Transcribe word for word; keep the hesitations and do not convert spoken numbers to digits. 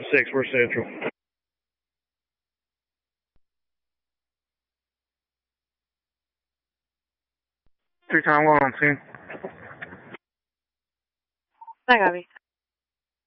six, we're Central. Three time one on scene. Hi, Abby.